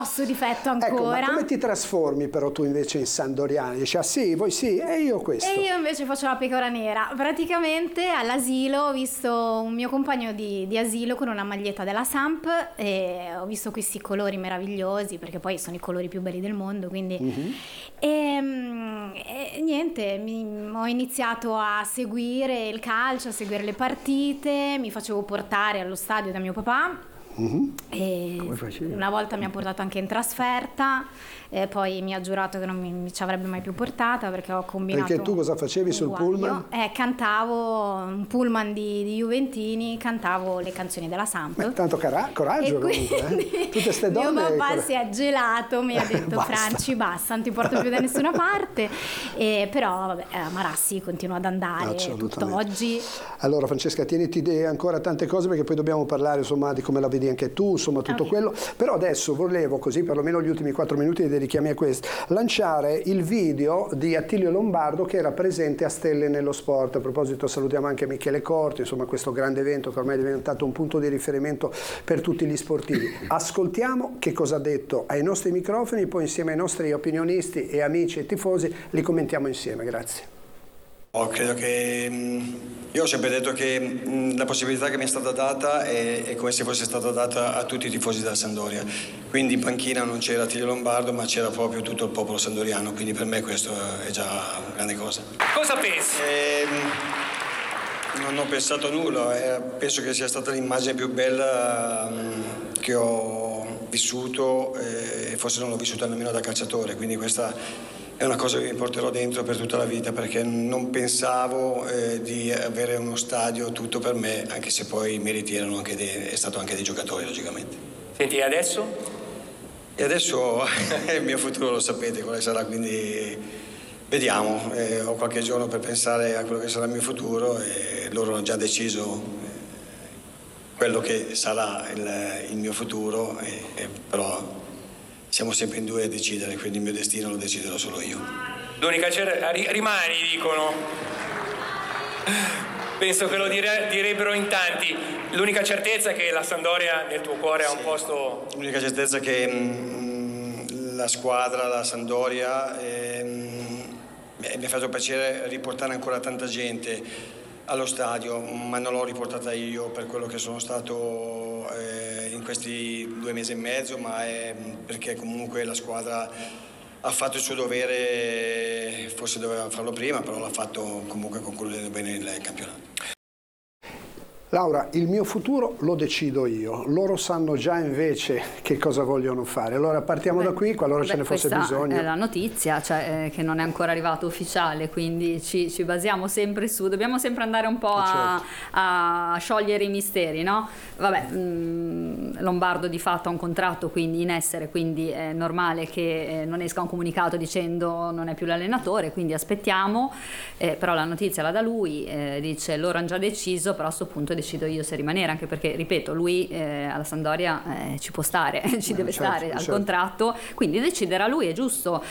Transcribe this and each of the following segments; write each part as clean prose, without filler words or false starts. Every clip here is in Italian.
grosso difetto Ecco, ancora. ma come ti trasformi però tu invece in sandoriana? Dici, ah sì, voi sì, e io questo. E io invece faccio la pecora nera. Praticamente all'asilo ho visto un mio compagno di asilo con una maglietta della Samp e ho visto questi colori meravigliosi, perché poi sono i colori più belli del mondo, quindi... E niente, ho iniziato a seguire il calcio, a seguire le partite, mi facevo portare allo stadio da mio papà. E una volta mi ha portato anche in trasferta, poi mi ha giurato che non mi ci avrebbe mai più portata, perché ho combinato. Perché tu cosa facevi sul pullman? Cantavo un pullman di Juventini, cantavo le canzoni della Samp. Tanto coraggio comunque, Tutte ste donne. Mio papà si è gelato, mi ha detto Franci basta, non ti porto più da nessuna parte, però vabbè, Marassi continua ad andare tutt'oggi. Allora Francesca, tieniti ancora tante cose, perché poi dobbiamo parlare insomma di come la vedi anche tu, insomma tutto quello, però adesso volevo, così perlomeno gli ultimi 4 minuti li dedichiamo a questo, lanciare il video di Attilio Lombardo che era presente a Stelle nello Sport. A proposito salutiamo anche Michele Corti, insomma questo grande evento che ormai è diventato un punto di riferimento per tutti gli sportivi. Ascoltiamo che cosa ha detto ai nostri microfoni, poi insieme ai nostri opinionisti e amici e tifosi li commentiamo insieme. Grazie. Credo che io ho sempre detto che la possibilità che mi è stata data è come se fosse stata data a tutti i tifosi della Sampdoria. Quindi in panchina non c'era Attilio Lombardo, ma c'era proprio tutto il popolo sandoriano, quindi per me questo è già una grande cosa. Cosa pensi? Non ho pensato nulla, penso che sia stata l'immagine più bella che ho vissuto e forse non l'ho vissuta nemmeno da calciatore, quindi questa è una cosa che mi porterò dentro per tutta la vita, perché non pensavo di avere uno stadio tutto per me, anche se poi i meriti erano anche è stato anche dei giocatori, logicamente. Senti, e adesso? E adesso il mio futuro lo sapete quale sarà, quindi vediamo. Ho qualche giorno per pensare a quello che sarà il mio futuro e loro hanno già deciso quello che sarà il mio futuro, però siamo sempre in due a decidere, quindi il mio destino lo deciderò solo io. L'unica rimani, dicono. Penso che lo direbbero in tanti. L'unica certezza è che la Sampdoria nel tuo cuore ha un posto... L'unica certezza è che la squadra, la Sampdoria, mi ha fatto piacere riportare ancora tanta gente allo stadio, ma non l'ho riportata io per quello che sono stato in questi 2 mesi e mezzo, ma è perché comunque la squadra ha fatto il suo dovere, forse doveva farlo prima, però l'ha fatto comunque concludendo bene il campionato. Laura, il mio futuro lo decido io, loro sanno già invece che cosa vogliono fare, allora partiamo da qui, qualora ce ne fosse bisogno. Questa è la notizia, cioè, che non è ancora arrivato ufficiale, quindi ci basiamo sempre su, dobbiamo sempre andare un po' a sciogliere i misteri, no? Vabbè, Lombardo di fatto ha un contratto quindi in essere, quindi è normale che non esca un comunicato dicendo non è più l'allenatore, quindi aspettiamo, però la notizia la dà lui, dice loro hanno già deciso, però a questo punto decido io se rimanere, anche perché ripeto lui alla Sampdoria ci può stare, ci deve stare al contratto, quindi deciderà lui, è giusto.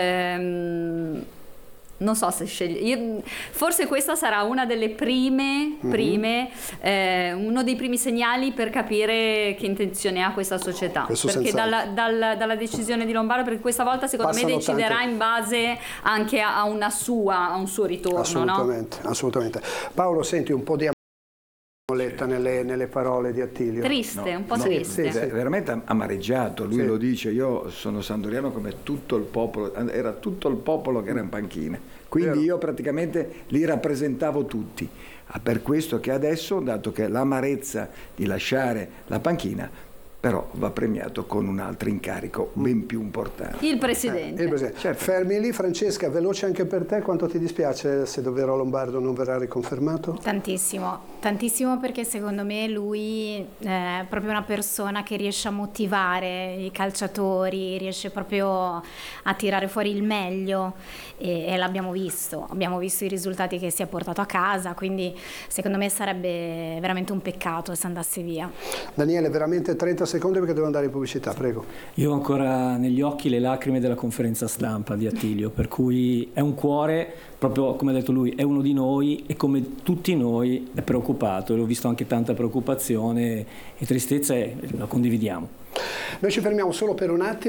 Non so se sceglie, forse questa sarà una delle prime, uno dei primi segnali per capire che intenzione ha questa società, perché dalla decisione di Lombardo, perché questa volta secondo me deciderà in base anche a un suo ritorno. Assolutamente, no? Assolutamente. Paolo, senti un po' di letta nelle parole di Attilio. Triste, un po' triste. Sì. Veramente amareggiato, lui lo dice, io sono sandoriano come tutto il popolo, era tutto il popolo che era in panchina, quindi io praticamente li rappresentavo tutti, per questo che adesso, dato che l'amarezza di lasciare la panchina, però va premiato con un altro incarico ben più importante. Il Presidente. Certo. Fermi lì, Francesca, veloce anche per te, quanto ti dispiace se davvero Lombardo non verrà riconfermato? Tantissimo, perché secondo me lui è proprio una persona che riesce a motivare i calciatori, riesce proprio a tirare fuori il meglio e l'abbiamo visto i risultati che si è portato a casa, quindi secondo me sarebbe veramente un peccato se andasse via. Daniele, veramente 30 secondi perché devo andare in pubblicità, prego. Io ho ancora negli occhi le lacrime della conferenza stampa di Attilio, per cui è un cuore, proprio come ha detto lui, è uno di noi e come tutti noi è preoccupato, l'ho visto anche tanta preoccupazione e tristezza e la condividiamo. Noi ci fermiamo solo per un attimo.